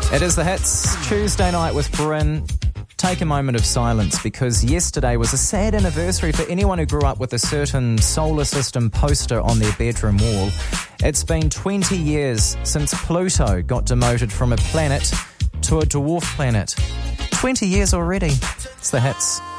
It is the Hits, Tuesday night with Bryn. Take a moment of silence because yesterday was a sad anniversary for anyone who grew up with a certain solar system poster on their bedroom wall. It's been 20 years since Pluto got demoted from a planet to a dwarf planet. 20 years already. It's the Hits.